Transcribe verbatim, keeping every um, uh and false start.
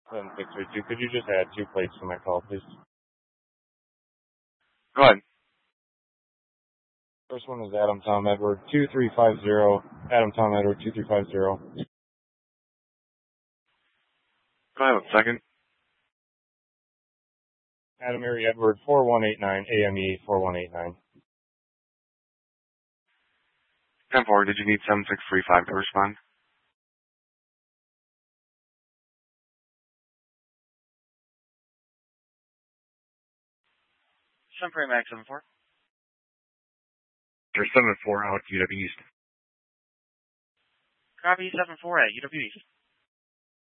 seven six three two. Could you just add two plates to my call, please? Go ahead. First one is Adam Tom Edward two three five zero. Adam Tom Edward two three five zero. Go ahead with second. Adam Mary Edward four one eight nine. A M E four one eight nine. ten four, did you need seven six three five to respond? Sunprairie Max seven four. There's seven four out U W East. Copy seven four at U W East.